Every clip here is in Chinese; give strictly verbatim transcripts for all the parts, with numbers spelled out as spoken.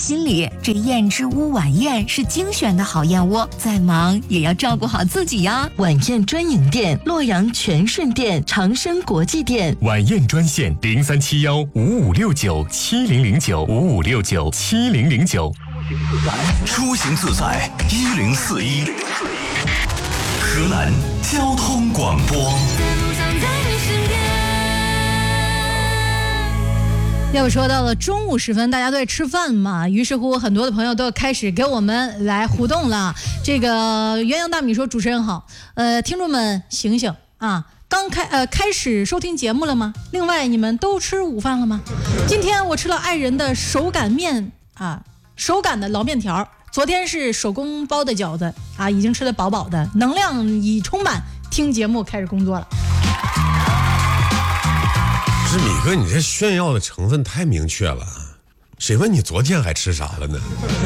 心里，这燕之屋晚宴是精选的好燕窝，再忙也要照顾好自己呀。 晚宴专营店：洛阳全顺店、长生国际店。 晚宴专线：零三七幺五五六九七零零九五五六九七零零九。 出行自在一零四一，河南交通广播。 要说到了中午时分，大家都在吃饭嘛，于是乎很多的朋友都开始给我们来互动了。这个元阳大米说：“主持人好，呃，听众们醒醒啊！刚开呃开始收听节目了吗？另外，你们都吃午饭了吗？今天我吃了爱人的手擀面啊，手擀的捞面条。昨天是手工包的饺子啊，已经吃得饱饱的，能量已充满，听节目开始工作了。” 是米哥，你这炫耀的成分太明确了。谁问你昨天还吃啥了呢？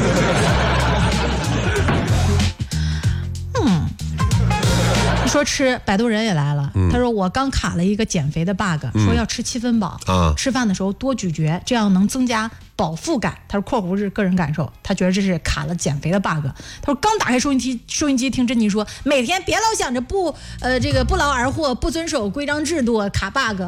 嗯，说吃，摆渡人也来了。嗯、他说我刚卡了一个减肥的 bug，、嗯、说要吃七分饱、啊，吃饭的时候多咀嚼，这样能增加饱腹感。他说（括弧是个人感受），他觉得这是卡了减肥的 bug。他说刚打开收音机，收音机听珍妮说，每天别老想着不呃这个不劳而获，不遵守规章制度，卡 bug。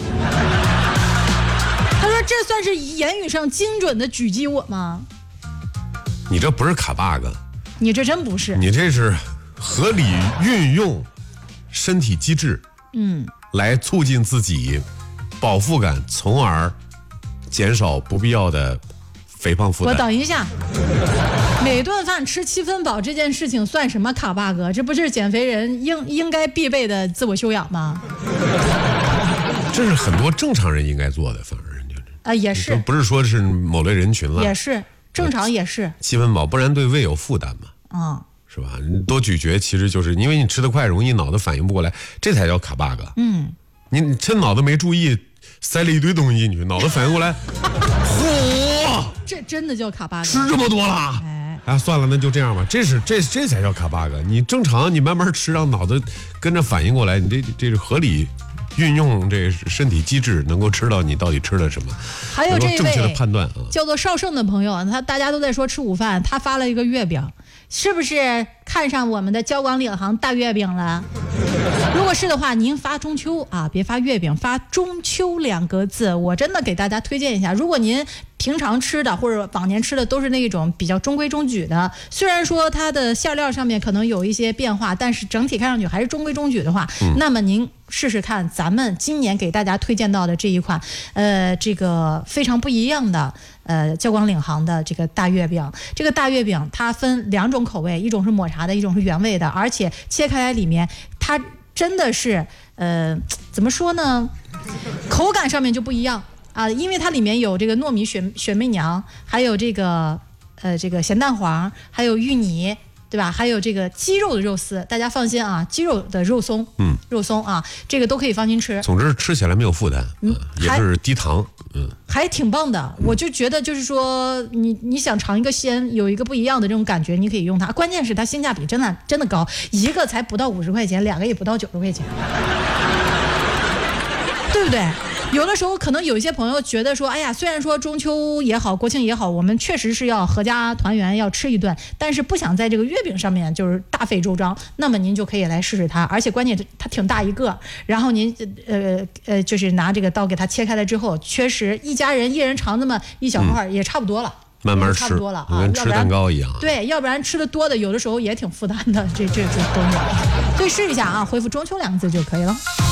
他说这算是言语上精准的狙击我吗？ 你这不是卡 bug， 你这真不是， 你这是合理运用身体机制，嗯，来促进自己饱腹感，从而减少不必要的肥胖负担。 我等一下，每顿饭吃七分饱这件事情算什么卡 bug？ 这不是减肥人应应该必备的自我修养吗？ 这是很多正常人应该做的，反而啊、呃、也是， 不是说是某类人群了， 也是正常，也是七分饱，不然对胃有负担嘛，啊、嗯，是吧？你多咀嚼，其实就是因为你吃得快，容易脑子反应不过来，这才叫卡 bug。嗯，你趁脑子没注意，塞了一堆东西进去，脑子反应过来，嚯， 这真的叫卡 bug， 吃这么多了。哎，啊，算了，那就这样吧。这是这这才叫卡 bug。你正常，你慢慢吃，让脑子跟着反应过来，你这这是合理运用这身体机制，能够吃到你到底吃了什么。 还有这位正确的判断啊， 叫做少胜的朋友，他大家都在说吃午饭，他发了一个月饼，是不是看上我们的交广领航大月饼了？如果是的话，您发中秋啊，别发月饼，发中秋两个字。我真的给大家推荐一下，如果您平常吃的或者往年吃的都是那种比较中规中矩的，虽然说它的馅料上面可能有一些变化，但是整体看上去还是中规中矩的话，嗯、那么您试试看咱们今年给大家推荐到的这一款，呃，这个非常不一样的呃交广领航的这个大月饼。这个大月饼它分两种口味，一种是抹茶的，一种是原味的，而且切开来里面它真的是呃怎么说呢，口感上面就不一样。啊，因为它里面有这个糯米雪雪媚娘，还有这个呃这个咸蛋黄，还有芋泥，对吧？还有这个鸡肉的肉丝，大家放心啊，鸡肉的肉松，嗯，肉松啊，这个都可以放心吃。 总之吃起来没有负担，嗯，也是低糖，嗯， 还挺棒的。我就觉得就是说，你你想尝一个鲜，有一个不一样的这种感觉，你可以用它。关键是它性价比真的真的高，一个才不到五十块钱，两个也不到九十块钱，对不对？有的时候可能有一些朋友觉得说，哎呀，虽然说中秋也好，国庆也好，我们确实是要合家团圆，要吃一顿，但是不想在这个月饼上面就是大费周章，那么您就可以来试试它，而且关键它挺大一个，然后您呃呃就是拿这个刀给它切开了之后，确实一家人一人尝那么一小块也差不多了。嗯， 慢慢吃， 差不多了啊， 跟吃蛋糕一样。 对，要不然吃的多的，有的时候也挺负担的。这这这东西，可以试一下啊，回复中秋两个字就可以了。